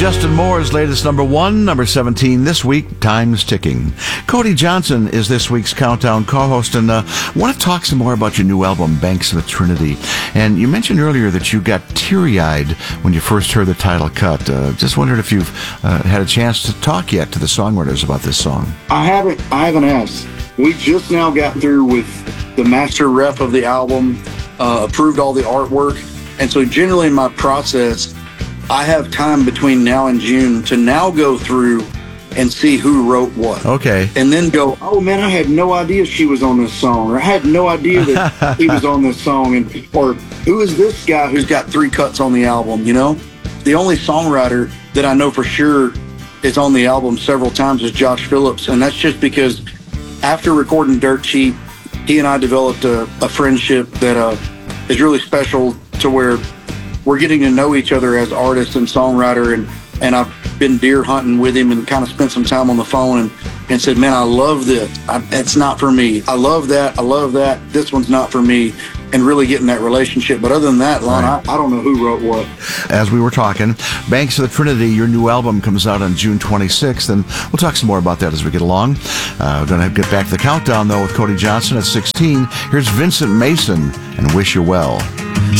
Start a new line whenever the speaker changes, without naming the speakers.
Justin Moore's latest number 1, number 17 this week, Time's Ticking. Cody Johnson is this week's Countdown co-host, and I want to talk some more about your new album, Banks of the Trinity. And you mentioned earlier that you got teary-eyed when you first heard the title cut. Just wondered if you've had a chance to talk yet to the songwriters about this song.
I haven't asked. We just now got through with the master rep of the album, approved all the artwork, and so generally in my process, I have time between now and June to now go through and see who wrote what.
Okay.
And then go, oh man, I had no idea she was on this song, or I had no idea that he was on this song, or who is this guy who's got 3 cuts on the album, you know? The only songwriter that I know for sure is on the album several times is Josh Phillips, and that's just because after recording Dirt Cheap, he and I developed a friendship that is really special, to where we're getting to know each other as artist and songwriter, and I've been deer hunting with him and kind of spent some time on the phone and said, man, I love this. It's not for me. I love that. This one's not for me. And really getting that relationship. But other than that, Lon, right. I don't know who wrote what.
As we were talking, Banks of the Trinity, your new album comes out on June 26th, and we'll talk some more about that as we get along. We're going to get back to the countdown, though, with Cody Johnson at 16. Here's Vincent Mason and Wish You Well.